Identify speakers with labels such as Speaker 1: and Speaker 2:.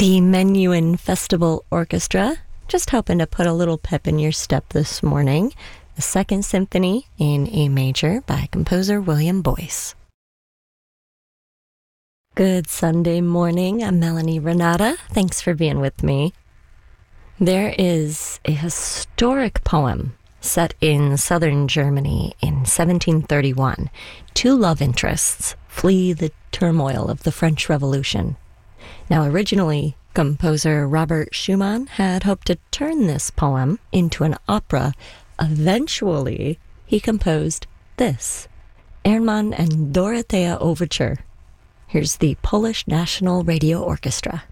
Speaker 1: The Menuhin Festival Orchestra, just hoping to put a little pep in your step this morning. The Second Symphony in A Major by composer William Boyce. Good Sunday morning, I'm Melanie Renata. Thanks for being with me. There is a historic poem set in southern Germany in 1731. Two love interests flee the turmoil of the French Revolution. Now, originally, composer Robert Schumann had hoped to turn this poem into an opera. Eventually, he composed this, Erdmann and Dorothea Overture. Here's the Polish National Radio Orchestra.